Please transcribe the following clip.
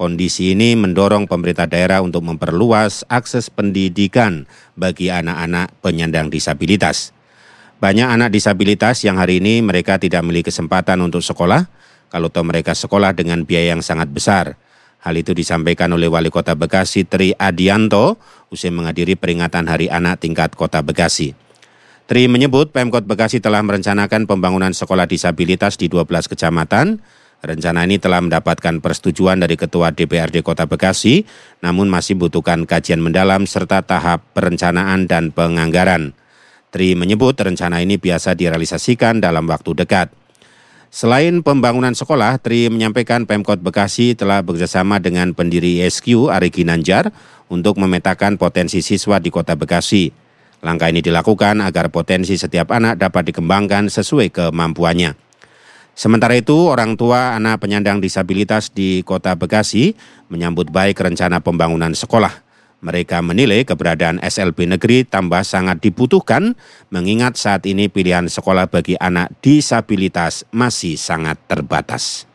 Kondisi ini mendorong pemerintah daerah untuk memperluas akses pendidikan bagi anak-anak penyandang disabilitas. Banyak anak disabilitas yang hari ini mereka tidak memiliki kesempatan untuk sekolah, kalau toh mereka sekolah dengan biaya yang sangat besar. Hal itu disampaikan oleh Wali Kota Bekasi Tri Adianto usai menghadiri peringatan Hari Anak tingkat Kota Bekasi. Tri menyebut Pemkot Bekasi telah merencanakan pembangunan sekolah disabilitas di 12 kecamatan. Rencana ini telah mendapatkan persetujuan dari Ketua DPRD Kota Bekasi, namun masih butuhkan kajian mendalam serta tahap perencanaan dan penganggaran. Tri menyebut rencana ini biasa direalisasikan dalam waktu dekat. Selain pembangunan sekolah, Tri menyampaikan Pemkot Bekasi telah bekerjasama dengan pendiri ISQ Ari Ginanjar untuk memetakan potensi siswa di Kota Bekasi. Langkah ini dilakukan agar potensi setiap anak dapat dikembangkan sesuai kemampuannya. Sementara itu, orang tua anak penyandang disabilitas di Kota Bekasi menyambut baik rencana pembangunan sekolah. Mereka menilai keberadaan SLB negeri tambah sangat dibutuhkan, mengingat saat ini pilihan sekolah bagi anak disabilitas masih sangat terbatas.